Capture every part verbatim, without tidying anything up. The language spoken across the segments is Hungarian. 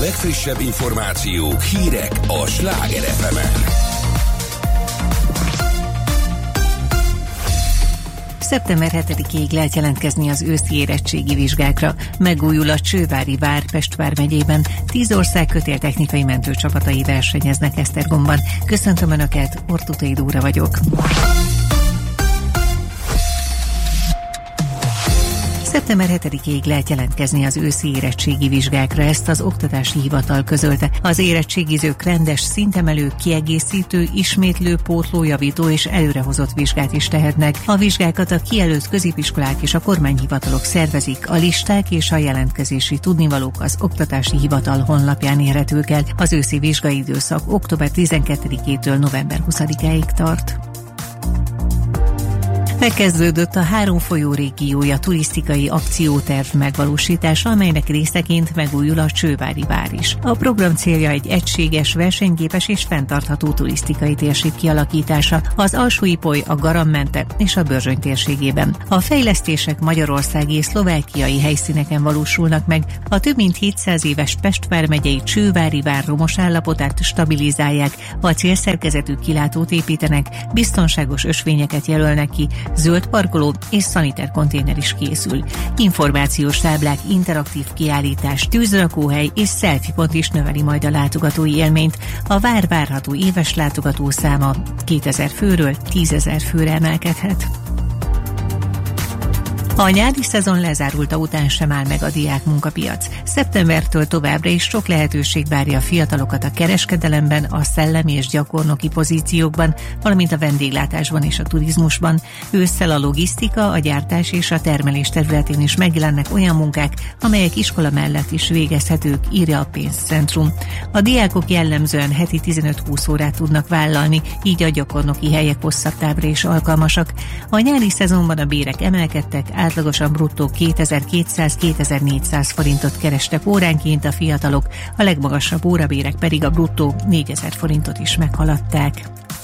legfrissebb információk, hírek a Sláger ef emen. szeptember hetedikéig lehet jelentkezni az őszi érettségi vizsgákra. Megújul a Csővári vár Pest vármegyében. Tíz ország kötéltechnikai mentőcsapatai versenyeznek Esztergomban. Köszöntöm Önöket, Ortutai Dóra vagyok. szeptember hetedikéig lehet jelentkezni az őszi érettségi vizsgákra, ezt az Oktatási Hivatal közölte. Az érettségizők rendes, szintemelő, kiegészítő, ismétlő, pótlójavító és előrehozott vizsgát is tehetnek. A vizsgákat a kijelölt középiskolák és a kormányhivatalok szervezik, a listák és a jelentkezési tudnivalók az Oktatási Hivatal honlapján érhetők el. Az őszi vizsgai időszak október tizenkettedikétől november huszadikáig tart. Megkezdődött a három folyó régiója turisztikai akcióterv megvalósítása, amelynek részeként megújul a Csővári vár is. A program célja egy egységes, versenyképes és fenntartható turisztikai térség kialakítása az Alsó-Ipoly, a Garam-mente és a Börzsöny térségében. A fejlesztések magyarországi és szlovákiai helyszíneken valósulnak meg, a több mint hétszáz éves Pest vármegyei Csővári vár romos állapotát stabilizálják, a célszerkezetű kilátót építenek, biztonságos ösvényeket jelölnek ki, zöld parkoló és szaniter konténer is készül. Információs táblák, interaktív kiállítás, tűzrakóhely és selfie-pont is növeli majd a látogatói élményt. A vár várható éves látogatószáma kétezer főről tízezer főre emelkedhet. A nyári szezon lezárulta után sem áll meg a diák munkapiac. Szeptembertől továbbra is sok lehetőség várja a fiatalokat a kereskedelemben, a szellemi és gyakornoki pozíciókban, valamint a vendéglátásban és a turizmusban. Ősszel a logisztika, a gyártás és a termelés területén is megjelennek olyan munkák, amelyek iskola mellett is végezhetők, írja a Pénzcentrum. A diákok jellemzően heti tizenöt-húsz órát tudnak vállalni, így a gyakornoki helyek hosszabb távra is alkalmasak. A nyári szezonban a bérek emelkedtek, átlagosan bruttó kétezer-kétszáz-kétezer-négyszáz forintot kerestek óránként a fiatalok, a legmagasabb órabérek pedig a bruttó négyezer forintot is meghaladták.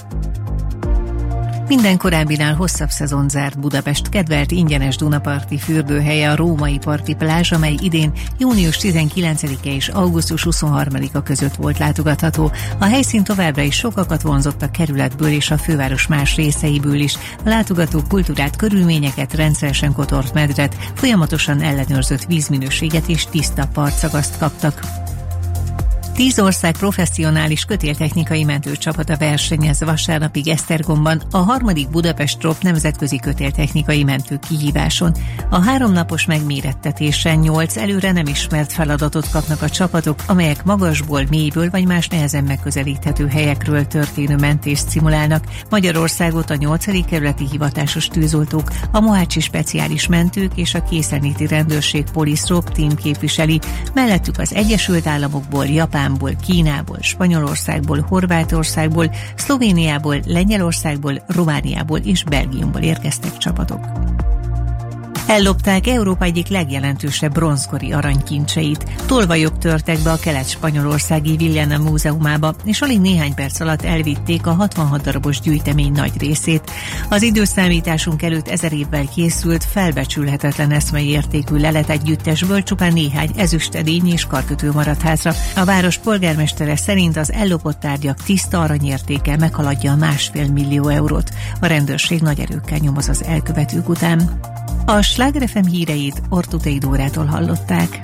Minden korábbinál hosszabb szezon zárt Budapest kedvelt ingyenes dunaparti fürdőhelye a Római Parti Plázs, amely idén június tizenkilencedike és augusztus huszonharmadika között volt látogatható. A helyszín továbbra is sokakat vonzott a kerületből és a főváros más részeiből is. A látogatók kultúrát, körülményeket, rendszeresen kotort medret, folyamatosan ellenőrzött vízminőséget és tiszta partszagast kaptak. Tíz ország professzionális kötéltechnikai mentőcsapata versenyez vasárnapig Esztergomban a harmadik Budapest Trop nemzetközi kötéltechnikai mentő kihíváson. A háromnapos megmérettetésen nyolc előre nem ismert feladatot kapnak a csapatok, amelyek magasból, mélyből vagy más nehezen megközelíthető helyekről történő mentést szimulálnak. Magyarországot a nyolcadik kerületi hivatásos tűzoltók, a mohácsi speciális mentők és a készenléti rendőrség Police Trop Team képviseli, mellettük az Egyesült Államokból, Japán, Kínából, Spanyolországból, Horvátországból, Szlovéniából, Lengyelországból, Romániából és Belgiumból érkeztek csapatok. Ellopták Európa egyik legjelentősebb bronzkori aranykincseit. Tolvajok törtek be a kelet-spanyolországi Villena múzeumába, és alig néhány perc alatt elvitték a hatvanhat darabos gyűjtemény nagy részét. Az időszámításunk előtt ezer évvel készült, felbecsülhetetlen eszmei értékű leletegyüttesből csupán néhány ezüstedény és karkötő maradt hátra. A város polgármestere szerint az ellopott tárgyak tiszta aranyértéke meghaladja a másfél millió eurót. A rendőrség nagy erőkkel nyomoz az elkövetők után. A Sláger ef em híreit Ortutai Dórától hallották.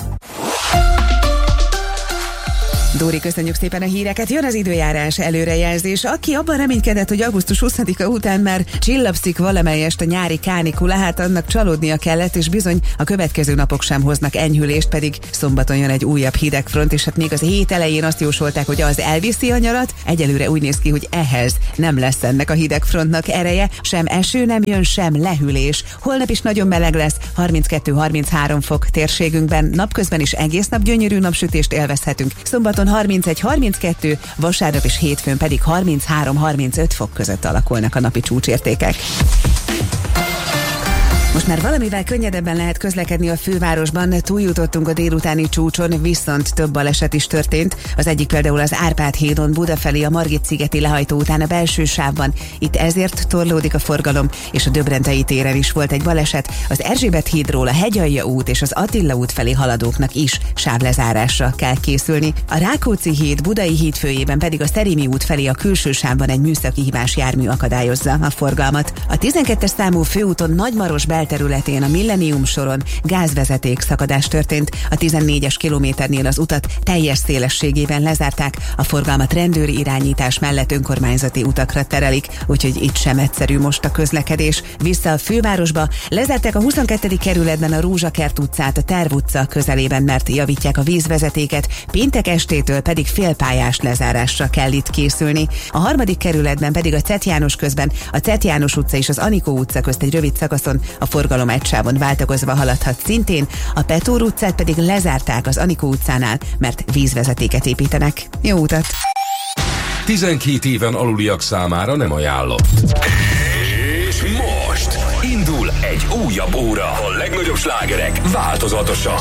Dóri, köszönjük szépen a híreket. Jön az időjárás előrejelzés. Aki abban reménykedett, hogy augusztus huszadika után már csillapszik valamelyest a nyári kánikula, hát annak csalódnia kellett, és bizony a következő napok sem hoznak enyhülést, pedig szombaton jön egy újabb hidegfront, és hát még az hét elején azt jósolták, hogy az elviszi a nyarat. Egyelőre úgy néz ki, hogy ehhez nem lesz ennek a hidegfrontnak ereje, sem eső nem jön, sem lehűlés. Holnap is nagyon meleg lesz, harminckettő-harminchárom fok térségünkben, napközben is egész nap gyönyörű napsütést élvezhetünk. Szombaton harmincegy-harminckettő, vasárnap és hétfőn pedig harminchárom-harmincöt fok között alakulnak a napi csúcsértékek. Most már valamivel könnyedebben lehet közlekedni a fővárosban, túljutottunk a délutáni csúcson, viszont több baleset is történt. Az egyik például az Árpád hídon Buda felé a Margit-szigeti lehajtó után a belső sávban. Itt ezért torlódik a forgalom, és a Döbrentei téren is volt egy baleset. Az Erzsébet hídról a Hegyalja út és az Attila út felé haladóknak is sávlezárásra kell készülni. A Rákóczi híd Budai hídfőjében pedig a Szerémi út felé a külső sávban egy műszaki hibás jármű akadályozza a forgalmat. A tizenkettes számú főúton Nagymaros belterületén a Millennium soron gázvezeték szakadás történt. A tizennégyes kilométernél az utat teljes szélességében lezárták, a forgalmat rendőri irányítás mellett önkormányzati utakra terelik, úgyhogy itt sem egyszerű most a közlekedés. Vissza a fővárosba, lezárták a huszonkettedik kerületben a Rózsakert utcát a Terv utca közelében, mert javítják a vízvezetéket, péntek estétől pedig félpályás lezárásra kell itt készülni. A harmadik kerületben pedig a Czett János közben a Czett János utca és az Anikó utca közt egy rövid szakaszon a forgalom egy sávon váltakozva haladhat szintén, a Petőr utcát pedig lezárták az Anikó utcánál, mert vízvezetéket építenek. Jó utat! tizenkét éven aluliak számára nem ajánlott. És most indul egy újabb óra. A legnagyobb slágerek változatosan.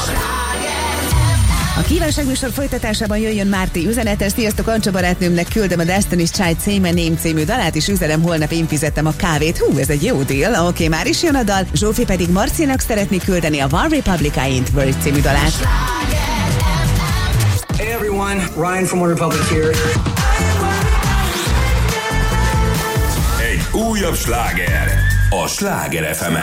A kívánságműsor folytatásában jöjjön Márti üzenete. Sziasztok, Ancsa barátnőmnek küldöm a Destiny's Child Say My Name című dalát, és üzenem, holnap én fizettem a kávét. Hú, ez egy jó deal. Oké, okay, már is jön a dal. Zsófi pedig Marcinak szeretné küldeni a One Republic I Ain't Worried című dalát. Hey everyone, Ryan from One Republic here. Egy újabb sláger a Sláger ef emen.